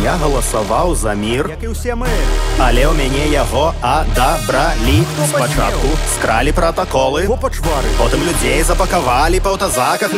Я галасаваў за мір, Як і ўсе мы. але ў мяне яго адабралі. Спачатку скралі пратаколы, Попачвары. потым людзей запакавалі па аўтазаках